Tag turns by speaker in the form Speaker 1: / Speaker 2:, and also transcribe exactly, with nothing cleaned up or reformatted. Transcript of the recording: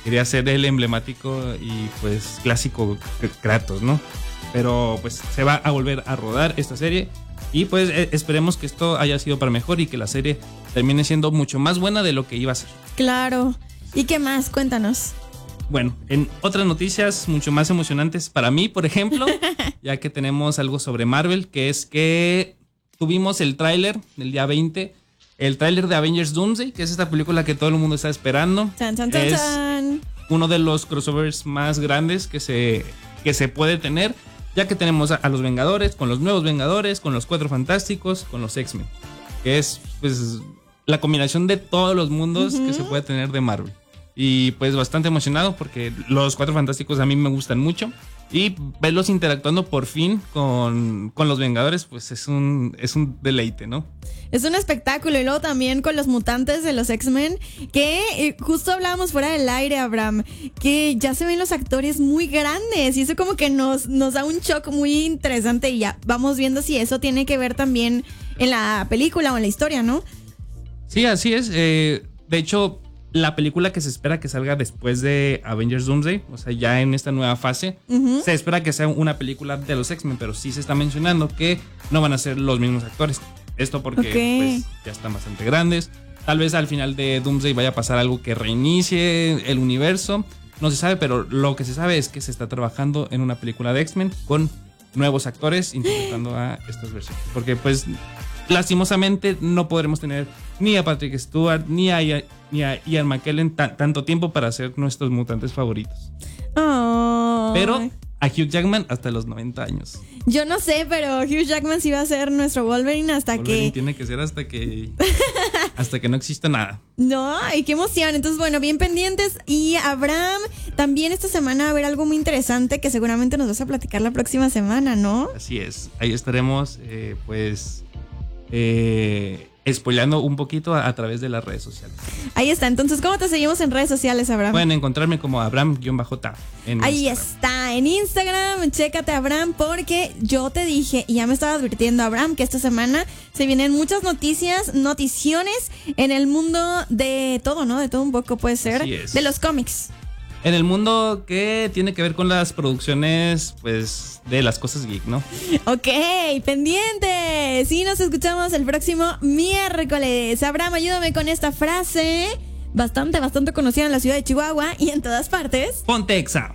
Speaker 1: quería ser el emblemático y pues clásico Kratos, ¿no? Pero pues se va a volver a rodar esta serie y pues eh, esperemos que esto haya sido para mejor y que la serie termine siendo mucho más buena de lo que iba a ser.
Speaker 2: Claro. ¿Y qué más? Cuéntanos.
Speaker 1: Bueno, en otras noticias mucho más emocionantes para mí, por ejemplo, ya que tenemos algo sobre Marvel, que es que tuvimos el tráiler del día veinte, el tráiler de Avengers Doomsday, que es esta película que todo el mundo está esperando.
Speaker 2: Tan, tan, tan,
Speaker 1: es
Speaker 2: tan.
Speaker 1: uno de los crossovers más grandes que se, que se puede tener, ya que tenemos a, a los Vengadores, con los nuevos Vengadores, con los Cuatro Fantásticos, con los X-Men, que es pues la combinación de todos los mundos uh-huh. que se puede tener de Marvel. Y pues bastante emocionado porque los Cuatro Fantásticos a mí me gustan mucho. Y verlos interactuando por fin con, con los Vengadores, pues es un, es un deleite, ¿no?
Speaker 2: Es un espectáculo. Y luego también con los mutantes de los X-Men, que eh, justo hablábamos fuera del aire, Abraham, que ya se ven los actores muy grandes. Y eso como que nos, nos da un shock muy interesante. Y ya vamos viendo si eso tiene que ver también en la película o en la historia, ¿no?
Speaker 1: Sí, así es. Eh, de hecho, la película que se espera que salga después de Avengers Doomsday, o sea, ya en esta nueva fase, uh-huh. se espera que sea una película de los X-Men, pero sí se está mencionando que no van a ser los mismos actores. Esto porque okay. pues, ya están bastante grandes. Tal vez al final de Doomsday vaya a pasar algo que reinicie el universo. No se sabe, pero lo que se sabe es que se está trabajando en una película de X-Men con nuevos actores interpretando a estas versiones. Porque pues lastimosamente no podremos tener ni a Patrick Stewart ni a, ni a Ian McKellen t- tanto tiempo para ser nuestros mutantes favoritos.
Speaker 2: Oh.
Speaker 1: Pero a Hugh Jackman hasta los noventa años.
Speaker 2: Yo no sé, pero Hugh Jackman sí va a ser nuestro Wolverine hasta
Speaker 1: Wolverine
Speaker 2: que...
Speaker 1: tiene que ser hasta que... hasta que no exista nada.
Speaker 2: No, y qué emoción. Entonces, bueno, bien pendientes. Y Abraham, también esta semana va a haber algo muy interesante que seguramente nos vas a platicar la próxima semana, ¿no?
Speaker 1: Así es. Ahí estaremos, eh, pues... Eh, spoileando un poquito a, a través de las redes sociales.
Speaker 2: Ahí está. Entonces, ¿cómo te seguimos en redes sociales, Abraham?
Speaker 1: Pueden encontrarme como Abraham-Ta en
Speaker 2: Ahí
Speaker 1: Instagram.
Speaker 2: está, en Instagram. Chécate, Abraham, porque yo te dije y ya me estaba advirtiendo, Abraham, que esta semana se vienen muchas noticias, noticiones en el mundo de todo, ¿no? De todo un poco puede ser.
Speaker 1: Así es.
Speaker 2: De los cómics.
Speaker 1: En el mundo que tiene que ver con las producciones, pues, de las cosas geek, ¿no?
Speaker 2: Ok, pendiente. Sí, nos escuchamos el próximo miércoles. Abraham, ayúdame con esta frase bastante, bastante conocida en la ciudad de Chihuahua y en todas partes.
Speaker 1: Ponte Exa.